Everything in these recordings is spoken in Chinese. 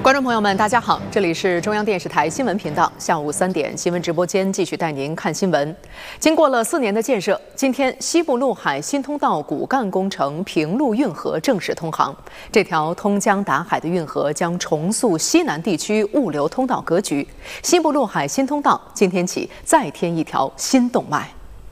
观众朋友们，大家好，这里是中央电视台新闻频道，下午3点新闻直播间继续带您看新闻。经过了4年的建设，今天西部陆海新通道骨干工程平陆运河正式通航。这条通江达海的运河将重塑西南地区物流通道格局。西部陆海新通道今天起再添一条新动脉。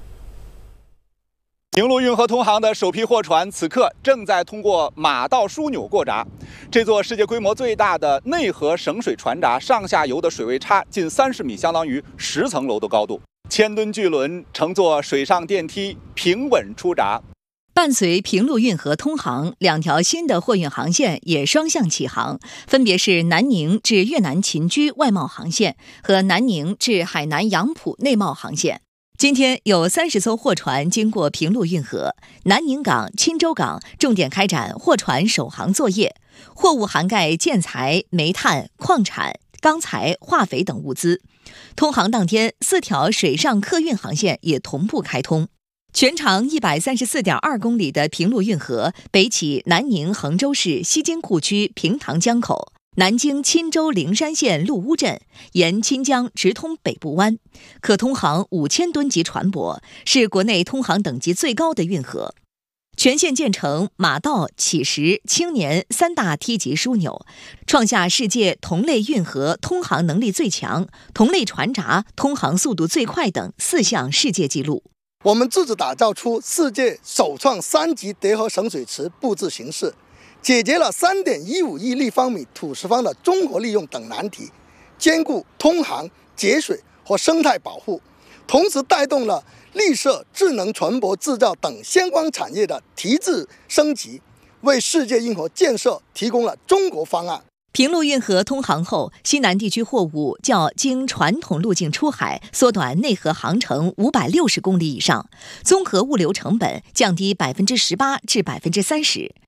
平陆运河通航的首批货船此刻正在通过马道枢纽过闸。这座世界规模最大的内河省水船闸上下游的水位差近30米，相当于10层楼的高度。1000吨巨轮乘坐水上电梯平稳出闸。 伴随平陆运河通航，2条新的货运航线也双向启航，分别是南宁至越南秦居外贸航线和南宁至海南杨浦内贸航线。今天有30艘货船经过平陆运河，南宁港、钦州港重点开展货船首航作业，货物涵盖建材、煤炭、矿产、钢材、化肥等物资。通航当天，4条水上客运航线也同步开通。全长134.2公里的平陆运河北起南宁衡州市西津库区平塘江口，南经钦州灵山县陆乌镇，沿钦江直通北部湾，可通航5000吨级船舶，是国内通航等级最高的运河。全线建成马道、乞石、青年3大梯级枢纽，创下世界同类运河通航能力最强、同类船闸通航速度最快等4项世界纪录。 我们自主打造出世界首创3级叠合省水池布置形式，解决了3.15亿立方米土石方的综合利用等难题，兼顾通航、节水和生态保护，同时带动了绿色、智能船舶制造等相关产业的提质升级，为世界运河建设提供了中国方案。 平陆运河通航后，西南地区货物较经传统路径出海缩短内河航程560公里以上，综合物流成本降低18%至30%。